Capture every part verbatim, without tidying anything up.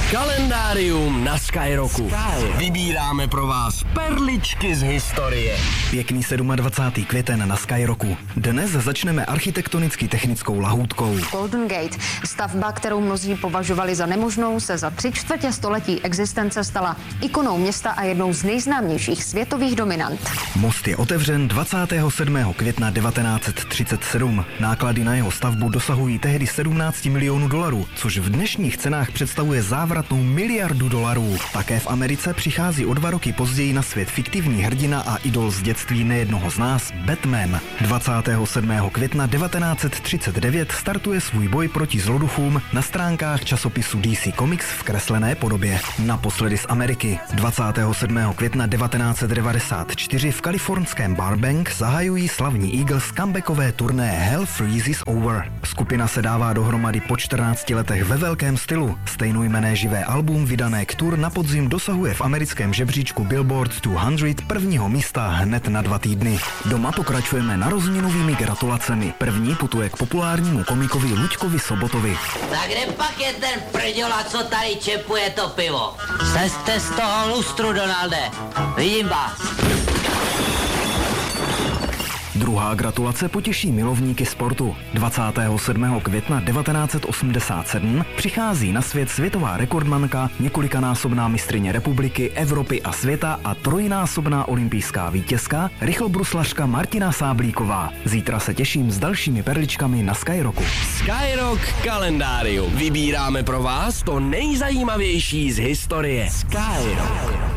Kalendárium na Skyrocku. Sky. Vybíráme pro vás perličky z historie. Pěkný dvacátého sedmého květen na Skyrocku. Dnes začneme architektonicky technickou lahůdkou. Golden Gate, stavba, kterou mnozí považovali za nemožnou, se za tři čtvrtě století existence stala ikonou města a jednou z nejznámějších světových dominant. Most je otevřen dvacátého sedmého května devatenáct set třicet sedm. Náklady na jeho stavbu dosahují tehdy sedmnáct milionů dolarů, což v dnešních cenách představuje závratnou miliardu dolarů. Také v Americe přichází o dva roky později na svět fiktivní hrdina a idol z dětství nejednoho z nás, Batman. dvacátého sedmého května devatenáct set třicet devět startuje svůj boj proti zloduchům na stránkách časopisu D C Comics v kreslené podobě. Naposledy z Ameriky. dvacátého sedmého května devatenáct set devadesát čtyři v kalifornském Burbank zahajují slavní Eagles comebackové turné Hell Freezes Over. Skupina se dává dohromady po čtrnácti letech ve velkém stylu. Stejnojmenné živé album vydané k tour na podzim dosahuje v americkém žebříčku Billboard sto prvního místa hned na dva týdny. Doma pokračujeme narozeninovými gratulacemi. První putuje k populárnímu komikovi Luďkovi Sobotovi. Tak kde pak je ten prděla, co tady čepuje to pivo? Slezte z toho lustru, Donalde. Vidím vás. Druhá gratulace potěší milovníky sportu. dvacátého sedmého května devatenáct set osmdesát sedm přichází na svět světová rekordmanka, několikanásobná mistryně republiky, Evropy a světa a trojnásobná olympijská vítězka, rychlobruslařka Martina Sáblíková. Zítra se těším s dalšími perličkami na Skyrocku. Skyrock kalendárium. Vybíráme pro vás to nejzajímavější z historie. Skyrock.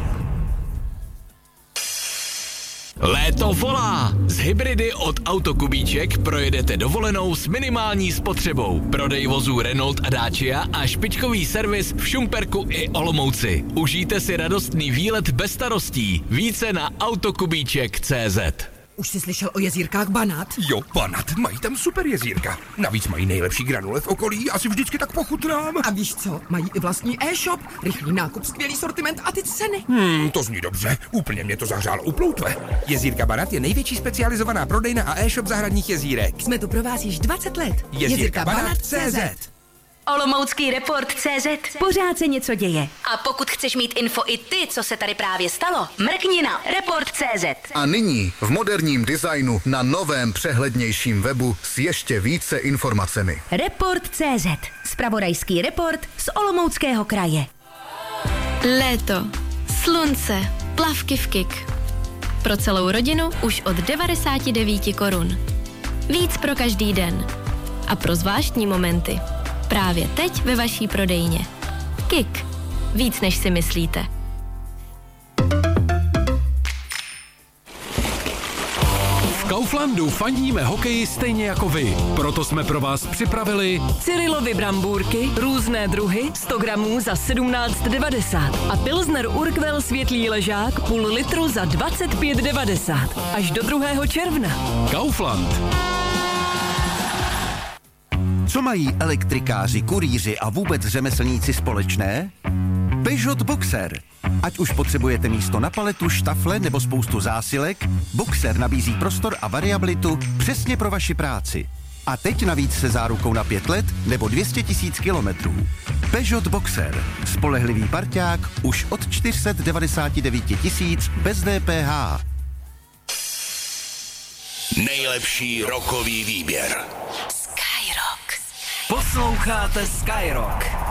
Léto volá! Z hybridy od Autokubíček projedete dovolenou s minimální spotřebou. Prodej vozů Renault a Dacia a špičkový servis v Šumperku i Olomouci. Užijte si radostný výlet bez starostí. Více na autokubíček tečka cé zet. Už jsi slyšel o jezírkách Banat? Jo, Banat, mají tam super jezírka. Navíc mají nejlepší granule v okolí, asi vždycky tak pochutnám. A víš co, mají i vlastní e-shop, rychlý nákup, skvělý sortiment a ty ceny. Hmm, to zní dobře, úplně mě to zahřálo u ploutve. Jezírka Banat je největší specializovaná prodejna a e-shop zahradních jezírek. Jsme tu pro vás již dvacet let. Jezírka Banat tečka cé zet. Olomoucký report tečka cé zet. Pořád se něco děje. A pokud chceš mít info i ty, co se tady právě stalo, mrkni na report tečka cé zet. A nyní v moderním designu na novém přehlednějším webu s ještě více informacemi. report tečka cé zet. Zpravodajský report z Olomouckého kraje. Léto, slunce, plavky v Kik. Pro celou rodinu už od devadesát devět korun. Víc pro každý den. A pro zvláštní momenty. Právě teď ve vaší prodejně. Kik. Víc než si myslíte. V Kauflandu fandíme hokeji stejně jako vy. Proto jsme pro vás připravili Cyrilovy brambůrky, různé druhy, sto gramů za sedmnáct devadesát a Pilsner Urquell světlý ležák půl litru za dvacet pět devadesát. Až do druhého června. Kaufland. Co mají elektrikáři, kurýři a vůbec řemeslníci společné? Peugeot Boxer. Ať už potřebujete místo na paletu, štafle nebo spoustu zásilek, Boxer nabízí prostor a variabilitu přesně pro vaši práci. A teď navíc se zárukou na pět let nebo dvě stě tisíc kilometrů. Peugeot Boxer. Spolehlivý parťák už od čtyři sta devadesát devět tisíc bez D P H. Nejlepší rockový výběr. Posloucháte Skyrock.